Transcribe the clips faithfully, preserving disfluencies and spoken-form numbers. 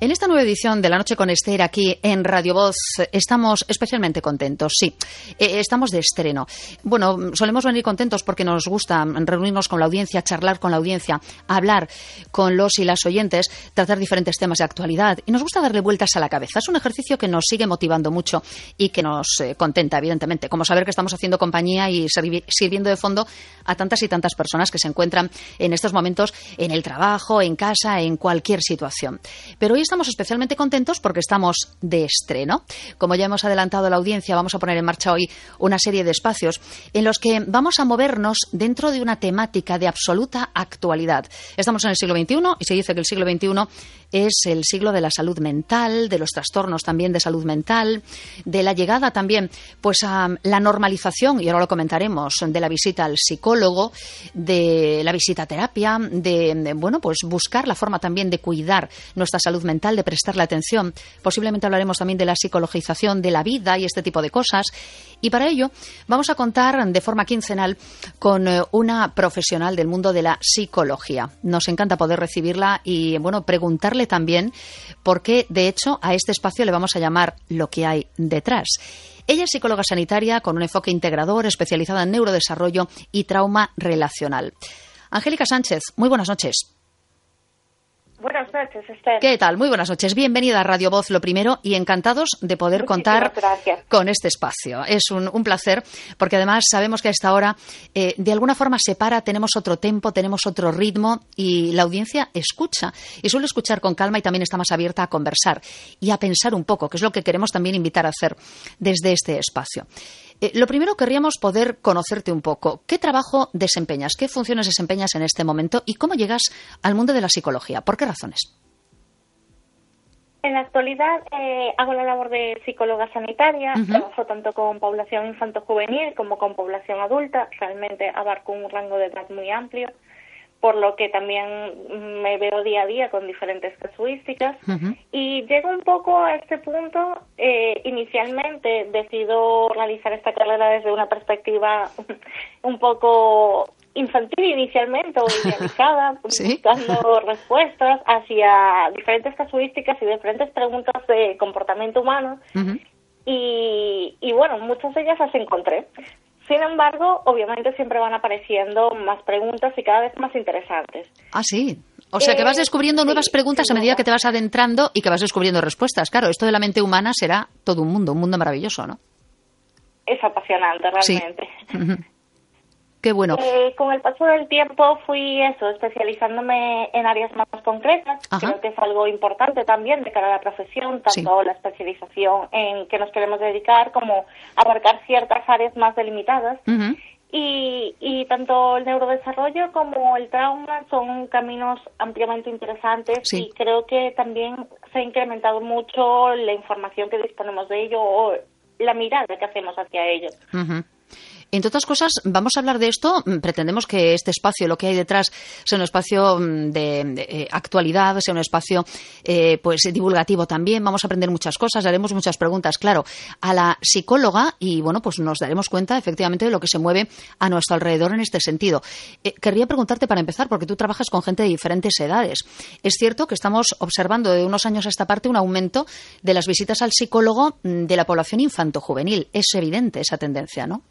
En esta nueva edición de La Noche con Esther, aquí en Radio Voz, estamos especialmente contentos, sí, eh, estamos de estreno. Bueno, solemos venir contentos porque nos gusta reunirnos con la audiencia, charlar con la audiencia, hablar con los y las oyentes, tratar diferentes temas de actualidad, y nos gusta darle vueltas a la cabeza. Es un ejercicio que nos sigue motivando mucho y que nos eh, contenta, evidentemente, como saber que estamos haciendo compañía y servi- sirviendo de fondo a tantas y tantas personas que se encuentran en estos momentos en el trabajo, en casa, en cualquier situación. Pero hoy estamos especialmente contentos porque estamos de estreno. Como ya hemos adelantado a la audiencia, vamos a poner en marcha hoy una serie de espacios en los que vamos a movernos dentro de una temática de absoluta actualidad. Estamos en el siglo veintiuno y se dice que el siglo veintiuno es el siglo de la salud mental, de los trastornos también de salud mental, de la llegada también pues a la normalización, y ahora lo comentaremos, de la visita al psicólogo, de la visita a terapia, de, de bueno, pues buscar la forma también de cuidar nuestra salud mental, de prestarle atención. Posiblemente hablaremos también de la psicologización de la vida y este tipo de cosas. Y para ello vamos a contar de forma quincenal con una profesional del mundo de la psicología. Nos encanta poder recibirla y, bueno, preguntarle también por qué, de hecho, a este espacio le vamos a llamar Lo que hay detrás. Ella es psicóloga sanitaria con un enfoque integrador, especializada en neurodesarrollo y trauma relacional. Angélica Sánchez, muy buenas noches. Buenas noches, Esther. ¿Qué tal? Muy buenas noches. Bienvenida a Radio Voz, lo primero, y encantados de poder Muchísimas contar gracias. con este espacio. Es un, un placer, porque además sabemos que a esta hora, eh, de alguna forma se para, tenemos otro tempo, tenemos otro ritmo, y la audiencia escucha, y suele escuchar con calma y también está más abierta a conversar y a pensar un poco, que es lo que queremos también invitar a hacer desde este espacio. Eh, lo primero, querríamos poder conocerte un poco. ¿Qué trabajo desempeñas? ¿Qué funciones desempeñas en este momento? ¿Y cómo llegas al mundo de la psicología? ¿Por qué razones? En la actualidad eh, hago la labor de psicóloga sanitaria, uh-huh. Trabajo tanto con población infanto-juvenil como con población adulta. Realmente abarco un rango de edad muy amplio, por lo que también me veo día a día con diferentes casuísticas. Uh-huh. Y llego un poco a este punto, eh, inicialmente decido realizar esta carrera desde una perspectiva un poco infantil inicialmente o idealizada, ¿sí? Buscando respuestas hacia diferentes casuísticas y diferentes preguntas de comportamiento humano. Uh-huh. y, y bueno, muchas de ellas las encontré. Sin embargo, obviamente siempre van apareciendo más preguntas y cada vez más interesantes. Ah, sí. O sea, que vas descubriendo eh, nuevas preguntas a medida que te vas adentrando y que vas descubriendo respuestas. Claro, esto de la mente humana será todo un mundo, un mundo maravilloso, ¿no? Es apasionante, realmente. Sí. Uh-huh. Qué bueno. Eh, con el paso del tiempo fui eso, especializándome en áreas más concretas. Ajá. Creo que es algo importante también de cara a la profesión, tanto sí. La especialización en que nos queremos dedicar como abarcar ciertas áreas más delimitadas. Uh-huh. Y, y tanto el neurodesarrollo como el trauma son caminos ampliamente interesantes, sí. Y creo que también se ha incrementado mucho la información que disponemos de ello o la mirada que hacemos hacia ello. Uh-huh. Entre otras cosas, vamos a hablar de esto. Pretendemos que este espacio, lo que hay detrás, sea un espacio de, de eh, actualidad, sea un espacio eh, pues divulgativo también. Vamos a aprender muchas cosas, haremos muchas preguntas, claro, a la psicóloga y, bueno, pues nos daremos cuenta efectivamente de lo que se mueve a nuestro alrededor en este sentido. Eh, querría preguntarte para empezar, porque tú trabajas con gente de diferentes edades. Es cierto que estamos observando de unos años a esta parte un aumento de las visitas al psicólogo de la población infanto-juvenil. Es evidente esa tendencia, ¿no?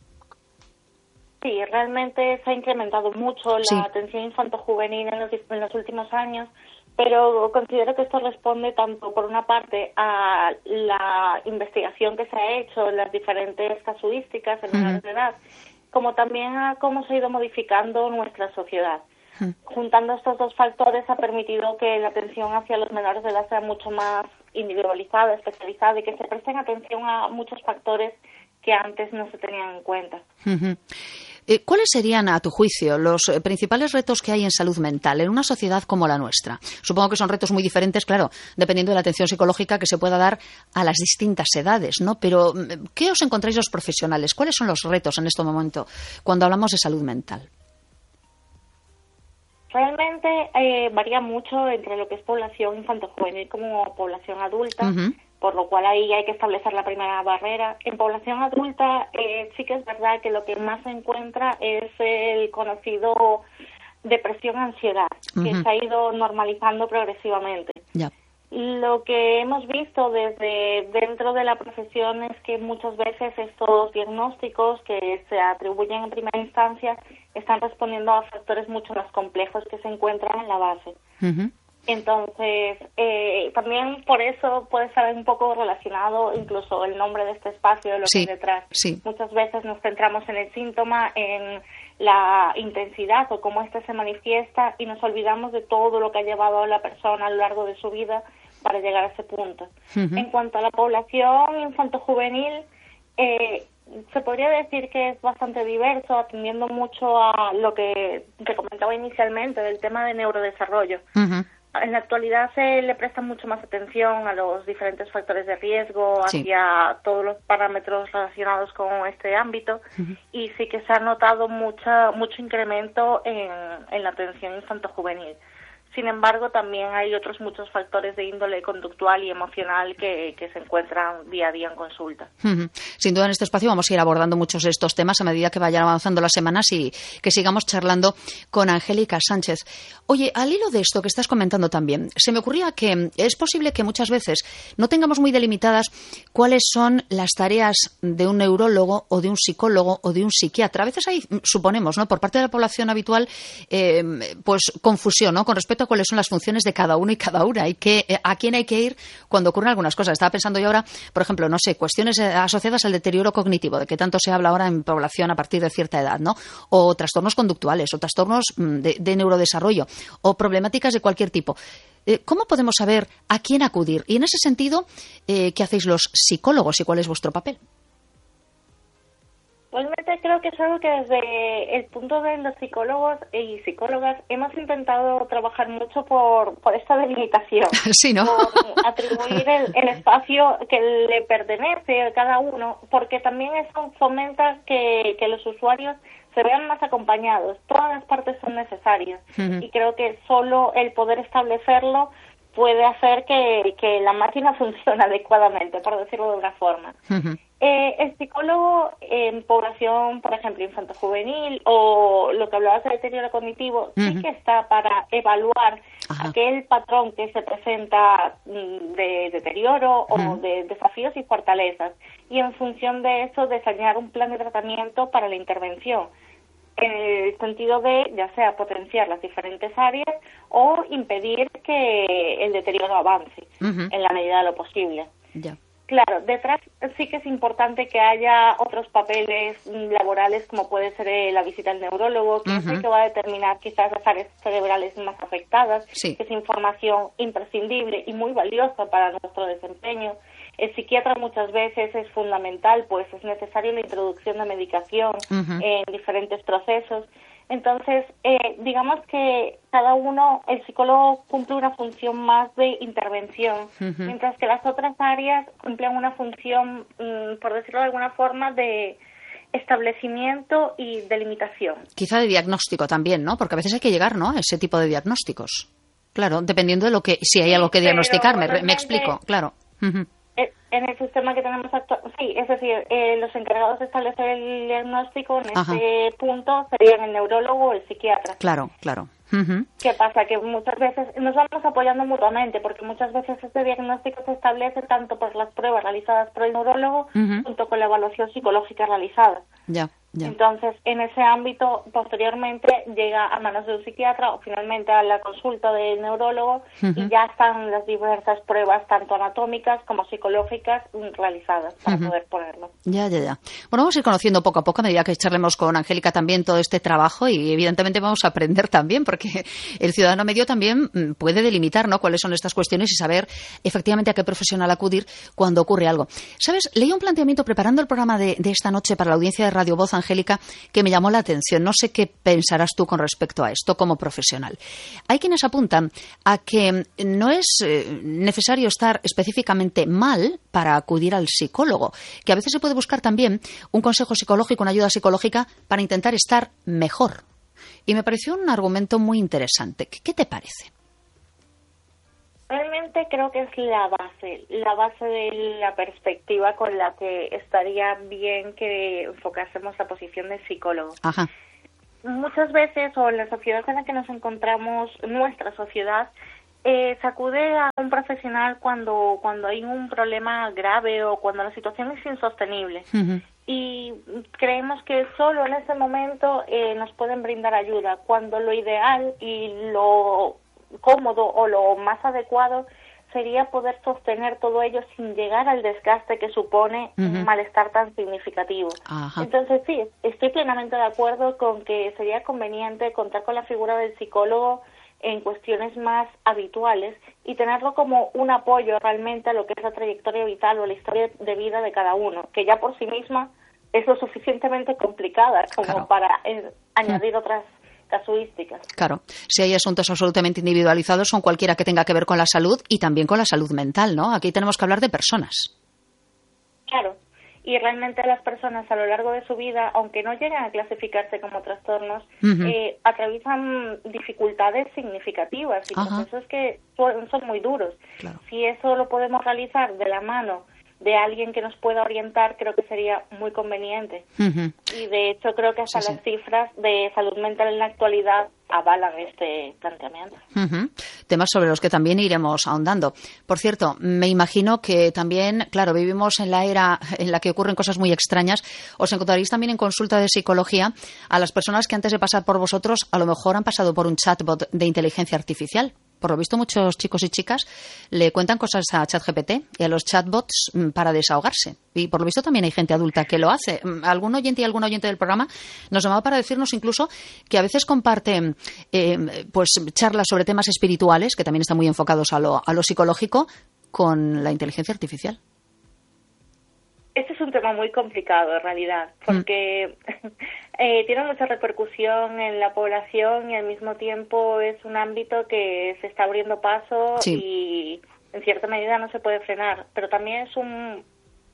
Sí, realmente se ha incrementado mucho la sí. atención infanto-juvenil en los, en los últimos años, pero considero que esto responde tanto, por una parte, a la investigación que se ha hecho en las diferentes casuísticas en menores uh-huh. de edad, como también a cómo se ha ido modificando nuestra sociedad. Uh-huh. Juntando estos dos factores ha permitido que la atención hacia los menores de edad sea mucho más individualizada, especializada, y que se presten atención a muchos factores que antes no se tenían en cuenta. Uh-huh. Eh, ¿Cuáles serían, a tu juicio, los eh, principales retos que hay en salud mental en una sociedad como la nuestra? Supongo que son retos muy diferentes, claro, dependiendo de la atención psicológica que se pueda dar a las distintas edades, ¿no? Pero, ¿qué os encontráis los profesionales? ¿Cuáles son los retos en este momento cuando hablamos de salud mental? Realmente eh, varía mucho entre lo que es población infanto-juvenil como población adulta. Uh-huh. Por lo cual ahí hay que establecer la primera barrera. En población adulta eh, sí que es verdad que lo que más se encuentra es el conocido depresión-ansiedad, uh-huh. que se ha ido normalizando progresivamente. Yeah. Lo que hemos visto desde dentro de la profesión es que muchas veces estos diagnósticos que se atribuyen en primera instancia están respondiendo a factores mucho más complejos que se encuentran en la base. Uh-huh. Entonces, eh, también por eso puede estar un poco relacionado incluso el nombre de este espacio, de lo sí, que hay detrás. Sí. Muchas veces nos centramos en el síntoma, en la intensidad o cómo éste se manifiesta y nos olvidamos de todo lo que ha llevado a la persona a lo largo de su vida para llegar a ese punto. Uh-huh. En cuanto a la población infanto-juvenil, eh, se podría decir que es bastante diverso, atendiendo mucho a lo que te comentaba inicialmente del tema de neurodesarrollo. Uh-huh. En la actualidad se le presta mucho más atención a los diferentes factores de riesgo, sí. hacia todos los parámetros relacionados con este ámbito, uh-huh. y sí que se ha notado mucha, mucho incremento en, en la atención infanto-juvenil. Sin embargo, también hay otros muchos factores de índole conductual y emocional que, que se encuentran día a día en consulta. Uh-huh. Sin duda, en este espacio vamos a ir abordando muchos de estos temas a medida que vayan avanzando las semanas y que sigamos charlando con Angélica Sánchez. Oye, al hilo de esto que estás comentando también, se me ocurría que es posible que muchas veces no tengamos muy delimitadas cuáles son las tareas de un neurólogo o de un psicólogo o de un psiquiatra. A veces hay, suponemos, ¿no?, por parte de la población habitual, eh, pues confusión, ¿no?, con respecto a cuáles son las funciones de cada uno y cada una y que, a quién hay que ir cuando ocurren algunas cosas. Estaba pensando yo ahora, por ejemplo, no sé, cuestiones asociadas al deterioro cognitivo, de que tanto se habla ahora en población a partir de cierta edad, ¿no? O trastornos conductuales, o trastornos de, de neurodesarrollo, o problemáticas de cualquier tipo. ¿Cómo podemos saber a quién acudir? Y en ese sentido, eh, ¿qué hacéis los psicólogos y cuál es vuestro papel? Realmente creo que es algo que desde el punto de los psicólogos y psicólogas hemos intentado trabajar mucho por, por esta delimitación. Sí, ¿no? Por atribuir el, el espacio que le pertenece a cada uno, porque también eso fomenta que, que los usuarios se vean más acompañados. Todas las partes son necesarias. Uh-huh. Y creo que solo el poder establecerlo puede hacer que, que la máquina funcione adecuadamente, por decirlo de una forma. Uh-huh. Eh, el psicólogo en población, por ejemplo, infanto-juvenil o lo que hablabas de deterioro cognitivo, uh-huh. sí que está para evaluar Ajá. aquel patrón que se presenta de deterioro uh-huh. o de desafíos y fortalezas, y en función de eso diseñar un plan de tratamiento para la intervención, en el sentido de ya sea potenciar las diferentes áreas o impedir que el deterioro avance uh-huh. en la medida de lo posible. Ya. Claro, detrás sí que es importante que haya otros papeles laborales, como puede ser la visita al neurólogo, que uh-huh. es el que va a determinar quizás las áreas cerebrales más afectadas, sí. que es información imprescindible y muy valiosa para nuestro desempeño. El psiquiatra muchas veces es fundamental, pues es necesario la introducción de medicación uh-huh. en diferentes procesos. Entonces, eh, digamos que cada uno, el psicólogo cumple una función más de intervención, uh-huh. mientras que las otras áreas cumplen una función, mm, por decirlo de alguna forma, de establecimiento y delimitación. Quizá de diagnóstico también, ¿no? Porque a veces hay que llegar, ¿no?, a ese tipo de diagnósticos. Claro, dependiendo de lo que, si hay algo que diagnosticar, me, me explico, claro. Uh-huh. En el sistema que tenemos actual, sí, es decir, eh, los encargados de establecer el diagnóstico en Ajá. este punto serían el neurólogo o el psiquiatra. Claro, claro. Uh-huh. ¿Qué pasa? Que muchas veces nos vamos apoyando mutuamente, porque muchas veces este diagnóstico se establece tanto por las pruebas realizadas por el neurólogo, uh-huh. junto con la evaluación psicológica realizada. Ya. Ya. Entonces, en ese ámbito, posteriormente llega a manos de un psiquiatra o finalmente a la consulta del neurólogo uh-huh. y ya están las diversas pruebas, tanto anatómicas como psicológicas, realizadas para uh-huh. poder ponerlo. Ya, ya, ya. Bueno, vamos a ir conociendo poco a poco a medida que charlemos con Angélica también todo este trabajo y evidentemente vamos a aprender también, porque el ciudadano medio también puede delimitar, ¿no?, cuáles son estas cuestiones y saber efectivamente a qué profesional acudir cuando ocurre algo. ¿Sabes? Leí un planteamiento preparando el programa de, de esta noche para la audiencia de Radio Voz, Angélica, que me llamó la atención. No sé qué pensarás tú con respecto a esto como profesional. Hay quienes apuntan a que no es eh, necesario estar específicamente mal para acudir al psicólogo, que a veces se puede buscar también un consejo psicológico, una ayuda psicológica para intentar estar mejor. Y me pareció un argumento muy interesante. ¿Qué te parece? Realmente creo que es la base, la base de la perspectiva con la que estaría bien que enfocásemos la posición del psicólogo. Ajá. Muchas veces, o en la sociedad en la que nos encontramos, nuestra sociedad, eh, se acude a un profesional cuando, cuando hay un problema grave o cuando la situación es insostenible. Uh-huh. Y creemos que solo en ese momento eh, nos pueden brindar ayuda, cuando lo ideal y lo cómodo o lo más adecuado sería poder sostener todo ello sin llegar al desgaste que supone uh-huh. un malestar tan significativo. Ajá. Entonces sí, estoy plenamente de acuerdo con que sería conveniente contar con la figura del psicólogo en cuestiones más habituales y tenerlo como un apoyo realmente a lo que es la trayectoria vital o la historia de vida de cada uno, que ya por sí misma es lo suficientemente complicada como claro. para eh, añadir uh-huh. otras casuísticas. Claro, si hay asuntos absolutamente individualizados son cualquiera que tenga que ver con la salud y también con la salud mental, ¿no? Aquí tenemos que hablar de personas. Claro, y realmente las personas a lo largo de su vida, aunque no lleguen a clasificarse como trastornos, uh-huh. eh, atraviesan dificultades significativas y Ajá. procesos que son, son muy duros. Claro. Si eso lo podemos realizar de la mano de alguien que nos pueda orientar, creo que sería muy conveniente. Uh-huh. Y de hecho creo que hasta sí, las sí. cifras de salud mental en la actualidad avalan este planteamiento. Uh-huh. Temas sobre los que también iremos ahondando. Por cierto, me imagino que también, claro, vivimos en la era en la que ocurren cosas muy extrañas. Os encontraréis también en consulta de psicología a las personas que antes de pasar por vosotros a lo mejor han pasado por un chatbot de inteligencia artificial. Por lo visto, muchos chicos y chicas le cuentan cosas a ChatGPT y a los chatbots para desahogarse. Y por lo visto también hay gente adulta que lo hace. Algún oyente y algún oyente del programa nos llamaba para decirnos incluso que a veces comparten eh, pues charlas sobre temas espirituales, que también están muy enfocados a lo, a lo psicológico, con la inteligencia artificial. Este es un tema muy complicado, en realidad, porque mm. eh, tiene mucha repercusión en la población y al mismo tiempo es un ámbito que se está abriendo paso sí. y en cierta medida no se puede frenar, pero también es un,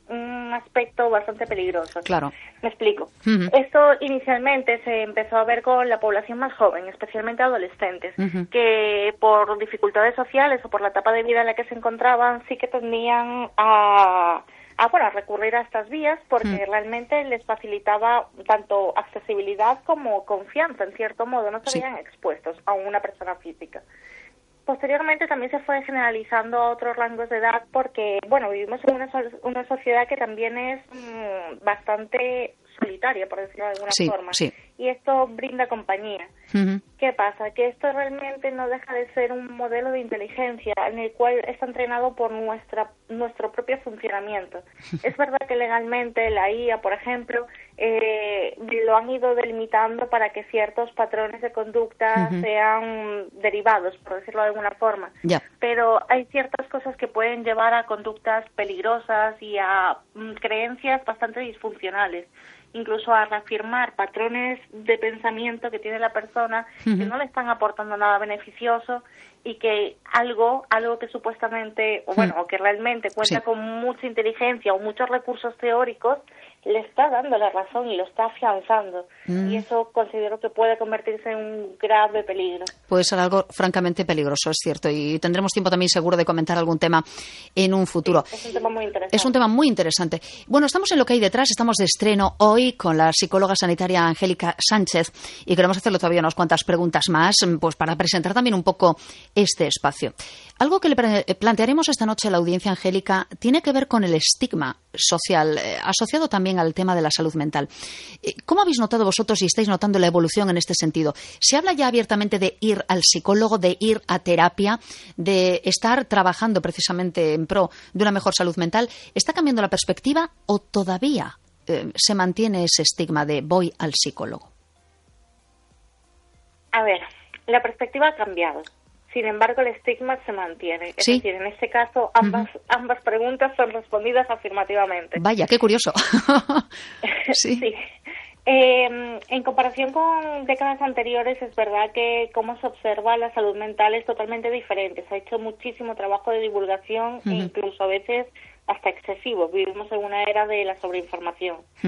un aspecto bastante peligroso. Claro. Me explico. Uh-huh. Esto inicialmente se empezó a ver con la población más joven, especialmente adolescentes, uh-huh. que por dificultades sociales o por la etapa de vida en la que se encontraban sí que tendían a... Ah, bueno, a recurrir a estas vías porque mm. realmente les facilitaba tanto accesibilidad como confianza, en cierto modo, no se veían sí. expuestos a una persona física. Posteriormente también se fue generalizando a otros rangos de edad porque, bueno, vivimos en una, una sociedad que también es mmm, bastante solitaria, por decirlo de alguna sí, forma, sí. y esto brinda compañía. Uh-huh. ¿Qué pasa? Que esto realmente no deja de ser un modelo de inteligencia en el cual está entrenado por nuestra nuestro propio funcionamiento. Es verdad que legalmente la I A, por ejemplo, eh, lo han ido delimitando para que ciertos patrones de conducta uh-huh. sean derivados, por decirlo de alguna forma, yeah. pero hay ciertas cosas que pueden llevar a conductas peligrosas y a mm, creencias bastante disfuncionales, incluso a reafirmar patrones de pensamiento que tiene la persona uh-huh. que no le están aportando nada beneficioso y que algo algo que supuestamente, o bueno, uh-huh. o que realmente cuenta sí. con mucha inteligencia o muchos recursos teóricos, le está dando la razón y lo está afianzando. Mm. Y eso considero que puede convertirse en un grave peligro. Puede ser algo francamente peligroso, es cierto. Y tendremos tiempo también seguro de comentar algún tema en un futuro. Sí, es un tema muy interesante. Es un tema muy interesante. Bueno, estamos en Lo que hay detrás, estamos de estreno hoy con la psicóloga sanitaria Angélica Sánchez y queremos hacerle todavía unas cuantas preguntas más pues para presentar también un poco este espacio. Algo que le plantearemos esta noche a la audiencia, Angélica, tiene que ver con el estigma social eh, asociado también al tema de la salud mental. ¿Cómo habéis notado vosotros y estáis notando la evolución en este sentido? ¿Se habla ya abiertamente de ir al psicólogo, de ir a terapia, de estar trabajando precisamente en pro de una mejor salud mental? ¿Está cambiando la perspectiva o todavía eh, se mantiene ese estigma de voy al psicólogo? A ver, la perspectiva ha cambiado. Sin embargo, el estigma se mantiene. Es ¿Sí? decir, en este caso, ambas uh-huh. ambas preguntas son respondidas afirmativamente. Vaya, qué curioso. sí. sí. Eh, en comparación con décadas anteriores, es verdad que cómo se observa la salud mental es totalmente diferente. Se ha hecho muchísimo trabajo de divulgación uh-huh. e incluso a veces hasta excesivo. Vivimos en una era de la sobreinformación. Uh-huh.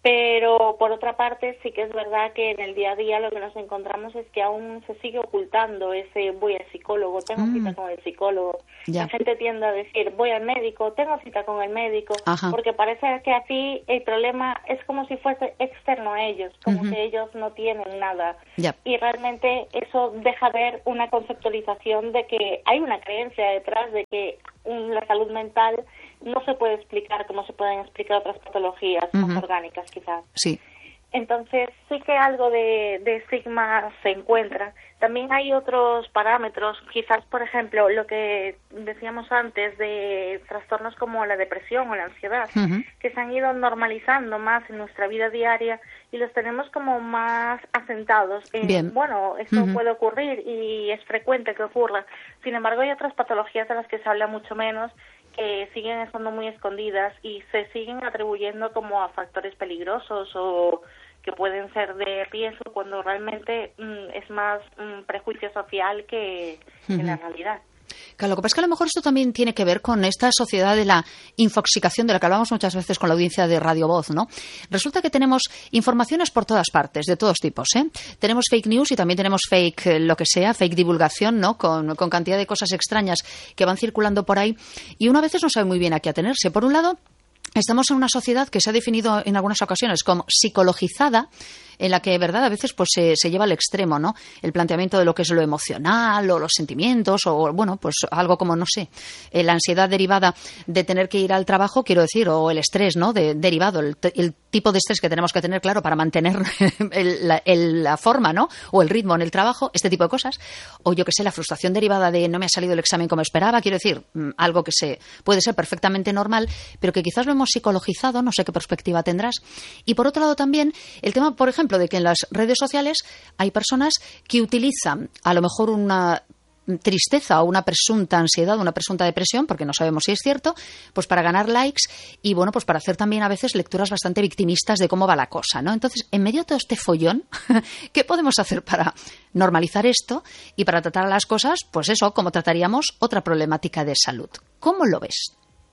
Pero, por otra parte, sí que es verdad que en el día a día lo que nos encontramos es que aún se sigue ocultando ese voy al psicólogo, tengo mm. cita con el psicólogo. Ya. La gente tiende a decir voy al médico, tengo cita con el médico, Ajá. porque parece que así el problema es como si fuese externo a ellos, como uh-huh. que ellos no tienen nada. Ya. Y realmente eso deja ver una conceptualización de que hay una creencia detrás de que la salud mental no se puede explicar como se pueden explicar otras patologías uh-huh. más orgánicas, quizás. Sí. Entonces, sí que algo de, de estigma se encuentra. También hay otros parámetros, quizás, por ejemplo, lo que decíamos antes de trastornos como la depresión o la ansiedad, uh-huh. que se han ido normalizando más en nuestra vida diaria y los tenemos como más asentados. En, Bien. Bueno, esto uh-huh. puede ocurrir y es frecuente que ocurra. Sin embargo, hay otras patologías de las que se habla mucho menos, que siguen estando muy escondidas y se siguen atribuyendo como a factores peligrosos o que pueden ser de riesgo cuando realmente mm, es más mm, prejuicio social que, uh-huh. que la realidad. Claro, lo que pasa es que a lo mejor esto también tiene que ver con esta sociedad de la infoxicación de la que hablamos muchas veces con la audiencia de Radio Voz, ¿no? Resulta que tenemos informaciones por todas partes, de todos tipos, ¿eh? Tenemos fake news y también tenemos fake eh, lo que sea, fake divulgación, ¿no? Con, con cantidad de cosas extrañas que van circulando por ahí y uno a veces no sabe muy bien a qué atenerse. Por un lado, estamos en una sociedad que se ha definido en algunas ocasiones como psicologizada, en la que, verdad, a veces pues se, se lleva al extremo, ¿no? El planteamiento de lo que es lo emocional o los sentimientos o, bueno, pues algo como, no sé, eh, la ansiedad derivada de tener que ir al trabajo, quiero decir, o el estrés, ¿no? De, derivado, el, el tipo de estrés que tenemos que tener, claro, para mantener el, la, el, la forma, ¿no? O el ritmo en el trabajo, este tipo de cosas. O yo que sé, la frustración derivada de no me ha salido el examen como esperaba, quiero decir, algo que se puede ser perfectamente normal, pero que quizás lo hemos psicologizado, no sé qué perspectiva tendrás. Y por otro lado también, el tema, por ejemplo, de que en las redes sociales hay personas que utilizan a lo mejor una tristeza o una presunta ansiedad, una presunta depresión, porque no sabemos si es cierto, pues para ganar likes y bueno, pues para hacer también a veces lecturas bastante victimistas de cómo va la cosa, ¿no? Entonces, en medio de todo este follón, ¿qué podemos hacer para normalizar esto y para tratar a las cosas, pues eso, como trataríamos otra problemática de salud? ¿Cómo lo ves?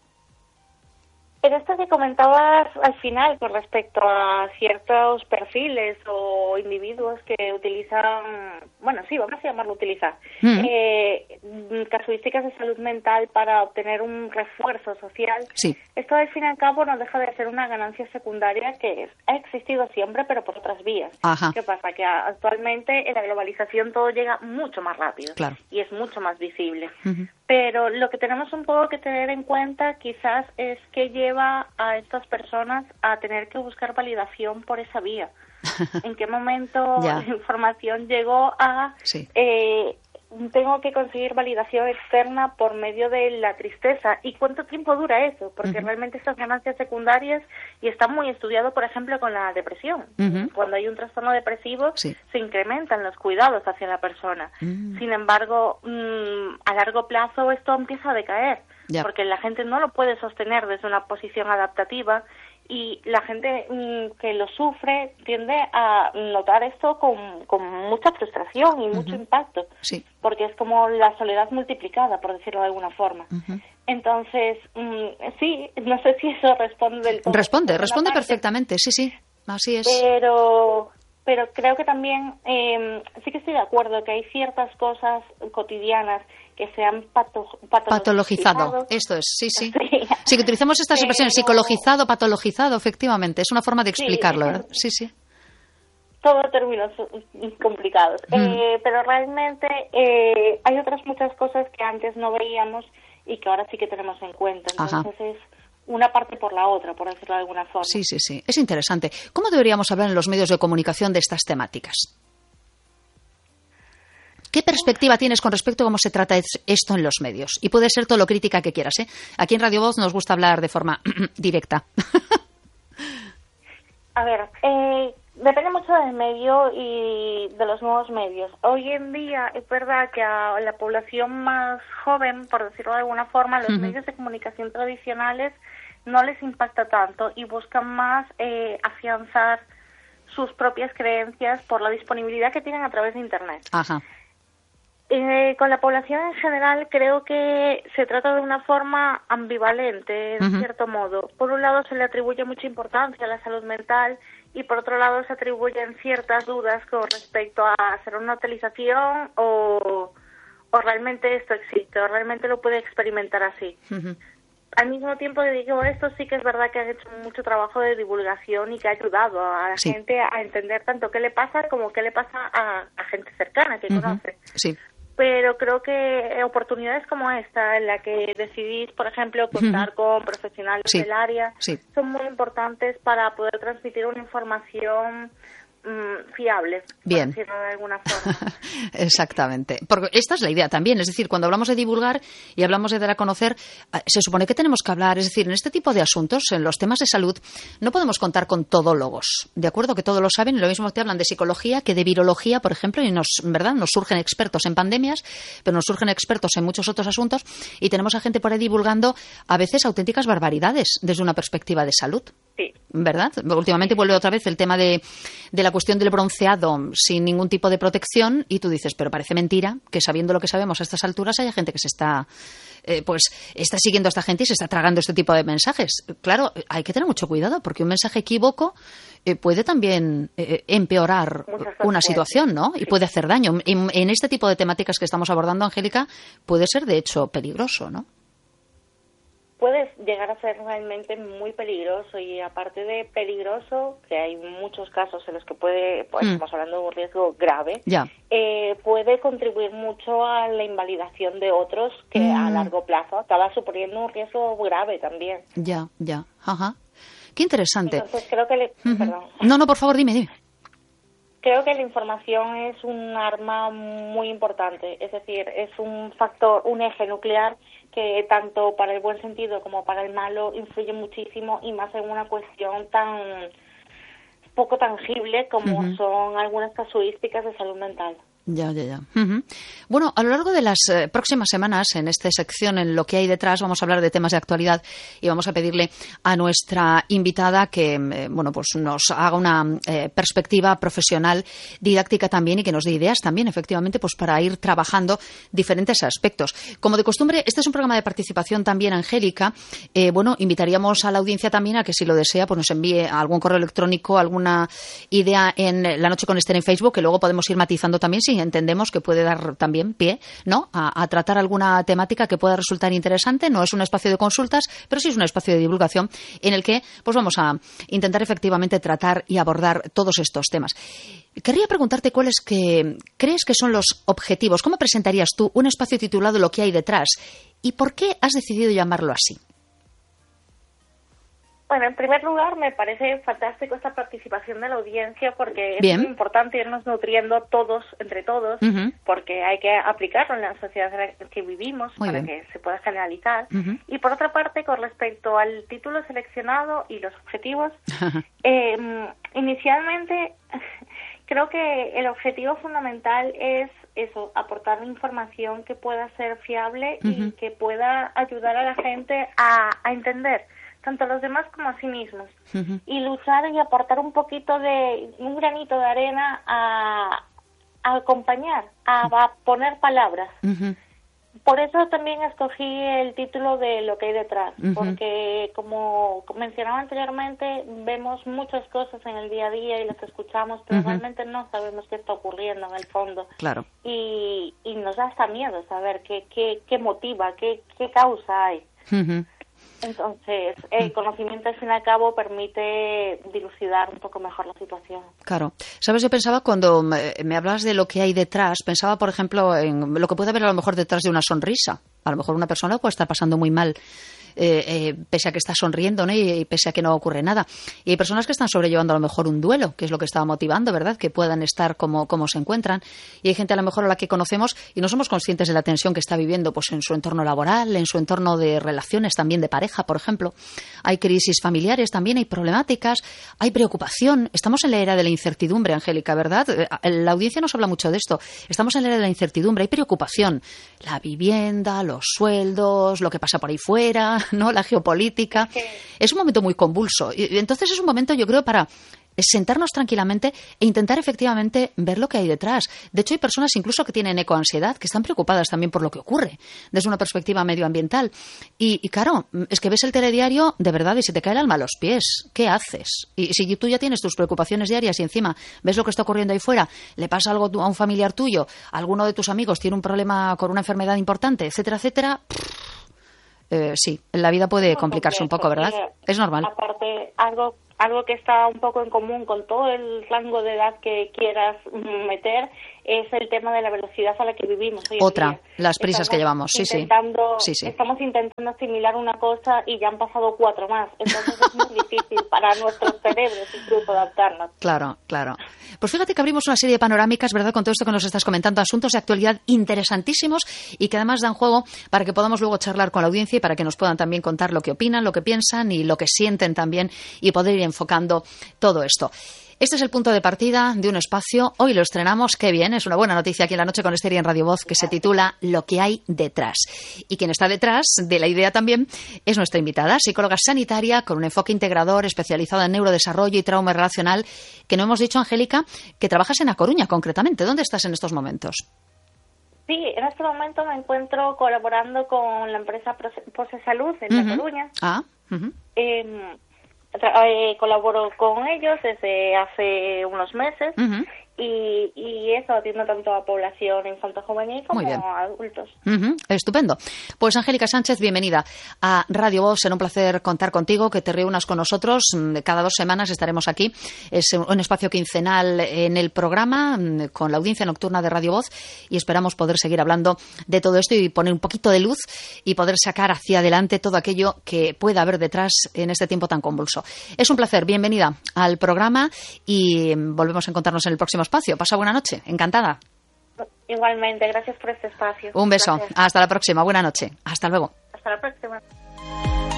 En esto que comentabas al final con respecto a ciertos perfiles o individuos que utilizan, bueno, sí, vamos a llamarlo utilizar, mm. eh, casuísticas de salud mental para obtener un refuerzo social, sí. Esto al fin y al cabo no deja de ser una ganancia secundaria que es, ha existido siempre, pero por otras vías. Ajá. ¿Qué pasa? Que actualmente en la globalización todo llega mucho más rápido, claro. Y es mucho más visible. Uh-huh. Pero lo que tenemos un poco que tener en cuenta quizás es que lleva a estas personas a tener que buscar validación por esa vía. ¿En qué momento la información llegó a... Sí. Eh, tengo que conseguir validación externa por medio de la tristeza? ¿Y cuánto tiempo dura eso? Porque uh-huh. realmente estas ganancias secundarias, y está muy estudiado, por ejemplo, con la depresión. Uh-huh. Cuando hay un trastorno depresivo, sí. se incrementan los cuidados hacia la persona. Uh-huh. Sin embargo, mmm, a largo plazo esto empieza a decaer, yeah. porque la gente no lo puede sostener desde una posición adaptativa, y la gente mmm, que lo sufre tiende a notar esto con, con mucha frustración y mucho uh-huh. impacto, sí. porque es como la soledad multiplicada, por decirlo de alguna forma. Uh-huh. Entonces, mmm, sí, no sé si eso responde del todo. Responde, responde parte, perfectamente, sí, sí, así es. Pero... Pero creo que también eh, sí que estoy de acuerdo que hay ciertas cosas cotidianas que se han pato, patologizado. patologizado. Esto es, sí, sí. Sí, sí que utilizamos estas pero... expresiones, psicologizado, patologizado, efectivamente. Es una forma de explicarlo, sí, ¿verdad? Sí, sí. Todo términos complicados. Mm. Eh, pero realmente eh, hay otras muchas cosas que antes no veíamos y que ahora sí que tenemos en cuenta. Entonces Ajá. es... una parte por la otra, por decirlo de alguna forma. Sí, sí, sí. Es interesante. ¿Cómo deberíamos hablar en los medios de comunicación de estas temáticas? ¿Qué perspectiva tienes con respecto a cómo se trata esto en los medios? Y puede ser todo lo crítica que quieras, ¿eh? Aquí en Radio Voz nos gusta hablar de forma directa. A ver, eh, depende mucho del medio y de los nuevos medios. Hoy en día es verdad que a la población más joven, por decirlo de alguna forma, los uh-huh. medios de comunicación tradicionales no les impacta tanto y buscan más eh, afianzar sus propias creencias por la disponibilidad que tienen a través de Internet. Ajá. Eh, con la población en general creo que se trata de una forma ambivalente, en uh-huh. cierto modo. Por un lado se le atribuye mucha importancia a la salud mental y por otro lado se atribuyen ciertas dudas con respecto a hacer una utilización o, o realmente esto existe, o realmente lo puede experimentar así. Uh-huh. Al mismo tiempo, digo, esto sí que es verdad que han hecho mucho trabajo de divulgación y que ha ayudado a la sí. gente a entender tanto qué le pasa como qué le pasa a, a gente cercana que uh-huh. conoce. Sí. Pero creo que oportunidades como esta, en la que decidís, por ejemplo, contar uh-huh. con profesionales sí. del área, sí. son muy importantes para poder transmitir una información mmm, fiable, bien, por decirlo de alguna forma. Exactamente. Porque esta es la idea también. Es decir, cuando hablamos de divulgar y hablamos de dar a conocer, se supone que tenemos que hablar. Es decir, en este tipo de asuntos, en los temas de salud, no podemos contar con todólogos. De acuerdo que todos lo saben, y lo mismo te hablan de psicología que de virología, por ejemplo, y nos, ¿verdad? Nos surgen expertos en pandemias, pero nos surgen expertos en muchos otros asuntos, y tenemos a gente por ahí divulgando a veces auténticas barbaridades desde una perspectiva de salud. Sí. ¿Verdad? Últimamente vuelve otra vez el tema de, de la cuestión del bronceado sin ningún tipo de protección, y tú dices, pero parece mentira que sabiendo lo que sabemos a estas alturas haya gente que se está, eh, pues, está siguiendo a esta gente y se está tragando este tipo de mensajes. Claro, hay que tener mucho cuidado porque un mensaje equívoco eh, puede también eh, empeorar una situación, ¿no? Y puede hacer daño. En, en este tipo de temáticas que estamos abordando, Angélica, puede ser de hecho peligroso, ¿no? Puede llegar a ser realmente muy peligroso, y aparte de peligroso, que hay muchos casos en los que puede, pues, mm. estamos hablando de un riesgo grave, ya. eh, puede contribuir mucho a la invalidación de otros que mm. a largo plazo acaba suponiendo un riesgo grave también. Ya, ya, ajá. Qué interesante. Entonces creo que... Le... Uh-huh. Perdón. No, no, por favor, dime, dime. Creo que la información es un arma muy importante, es decir, es un factor, un eje nuclear que tanto para el buen sentido como para el malo influye muchísimo, y más en una cuestión tan poco tangible como uh-huh. son algunas casuísticas de salud mental. Ya, ya, ya. Uh-huh. Bueno, a lo largo de las eh, próximas semanas, en esta sección, en lo que hay detrás, vamos a hablar de temas de actualidad y vamos a pedirle a nuestra invitada que, eh, bueno, pues nos haga una eh, perspectiva profesional, didáctica también, y que nos dé ideas también, efectivamente, pues para ir trabajando diferentes aspectos. Como de costumbre, este es un programa de participación también, Angélica. Eh, bueno, invitaríamos a la audiencia también a que, si lo desea, pues nos envíe algún correo electrónico, alguna idea en La Noche con Esther en Facebook, que luego podemos ir matizando también si entendemos que puede dar también pie, ¿no?, a, a tratar alguna temática que pueda resultar interesante. No es un espacio de consultas, pero sí es un espacio de divulgación en el que pues vamos a intentar efectivamente tratar y abordar todos estos temas. Querría preguntarte cuáles que crees que son los objetivos. ¿Cómo presentarías tú un espacio titulado Lo que hay detrás? ¿Y por qué has decidido llamarlo así? Bueno, en primer lugar, me parece fantástico esta participación de la audiencia, porque Bien. es muy importante irnos nutriendo todos, entre todos, uh-huh. porque hay que aplicarlo en la sociedad en la que vivimos muy para bien. Que se pueda generalizar. Uh-huh. Y por otra parte, con respecto al título seleccionado y los objetivos, uh-huh. eh, inicialmente creo que el objetivo fundamental es eso, aportar información que pueda ser fiable uh-huh. y que pueda ayudar a la gente a, a entender tanto a los demás como a sí mismos, uh-huh. y luchar y aportar un poquito de, un granito de arena a, a acompañar, a, a poner palabras. Uh-huh. Por eso también escogí el título de Lo que hay detrás, uh-huh. porque como mencionaba anteriormente, vemos muchas cosas en el día a día y las escuchamos, pero uh-huh. realmente no sabemos qué está ocurriendo en el fondo. Claro. Y, y nos da hasta miedo saber qué, qué, qué motiva, qué, qué causa hay. Uh-huh. Entonces, el conocimiento, al fin y al cabo, permite dilucidar un poco mejor la situación. Claro. Sabes, yo pensaba, cuando me, me hablas de lo que hay detrás, pensaba, por ejemplo, en lo que puede haber a lo mejor detrás de una sonrisa. A lo mejor una persona puede estar pasando muy mal, eh, eh, pese a que está sonriendo, ¿no? y, y pese a que no ocurre nada. Y hay personas que están sobrellevando a lo mejor un duelo, que es lo que estaba motivando, ¿verdad?, que puedan estar como, como se encuentran. Y hay gente a lo mejor a la que conocemos y no somos conscientes de la tensión que está viviendo, pues en su entorno laboral, en su entorno de relaciones también de pareja, por ejemplo. Hay crisis familiares también, hay problemáticas, hay preocupación. Estamos en la era de la incertidumbre, Angélica, ¿verdad? La audiencia nos habla mucho de esto. Estamos en la era de la incertidumbre, hay preocupación. La vivienda, los sueldos, lo que pasa por ahí fuera, ¿no?, la geopolítica. Es un momento muy convulso. Y entonces es un momento, yo creo, para es sentarnos tranquilamente e intentar efectivamente ver lo que hay detrás. De hecho, hay personas incluso que tienen ecoansiedad, que están preocupadas también por lo que ocurre desde una perspectiva medioambiental. Y, y claro, es que ves el telediario de verdad y se te cae el alma a los pies. ¿Qué haces? Y si tú ya tienes tus preocupaciones diarias y encima ves lo que está ocurriendo ahí fuera, le pasa algo a un familiar tuyo, alguno de tus amigos tiene un problema con una enfermedad importante, etcétera, etcétera... Eh, sí, la vida puede complicarse un poco, ¿verdad? Es normal. Aparte, algo algo que está un poco en común con todo el rango de edad que quieras meter es el tema de la velocidad a la que vivimos hoy en Otra, día. las prisas Estamos que llevamos, sí, intentando, sí. sí, sí. Estamos intentando asimilar una cosa y ya han pasado cuatro más. Entonces es muy difícil para nuestros cerebros incluso adaptarnos. Claro, claro. Pues fíjate que abrimos una serie de panorámicas, ¿verdad?, con todo esto que nos estás comentando, asuntos de actualidad interesantísimos y que además dan juego para que podamos luego charlar con la audiencia y para que nos puedan también contar lo que opinan, lo que piensan y lo que sienten también y poder ir enfocando todo esto. Este es el punto de partida de un espacio. Hoy lo estrenamos, qué bien, es una buena noticia aquí en La Noche con Esther y en Radio Voz, que se titula Lo que hay detrás. Y quien está detrás de la idea también es nuestra invitada, psicóloga sanitaria con un enfoque integrador especializado en neurodesarrollo y trauma relacional, que no hemos dicho, Angélica, que trabajas en A Coruña concretamente. ¿Dónde estás en estos momentos? Sí, en este momento me encuentro colaborando con la empresa Pose Salud en Uh-huh. La Coruña. Ah, uh-huh. Eh, Eh, colaboro con ellos desde hace unos meses uh-huh. y, y eso atiendo tanto a población infanto-juvenil como a adultos. Uh-huh. Estupendo. Pues Angélica Sánchez, bienvenida a Radio Voz. Será un placer contar contigo, que te reúnas con nosotros. Cada dos semanas estaremos aquí. Es un espacio quincenal en el programa con la audiencia nocturna de Radio Voz y esperamos poder seguir hablando de todo esto y poner un poquito de luz y poder sacar hacia adelante todo aquello que pueda haber detrás en este tiempo tan convulso. Es un placer. Bienvenida al programa y volvemos a encontrarnos en el próximo espacio. Pasa buena noche. Encantada. Igualmente. Gracias por este espacio. Un beso. Gracias. Hasta la próxima. Buena noche. Hasta luego. Hasta la próxima.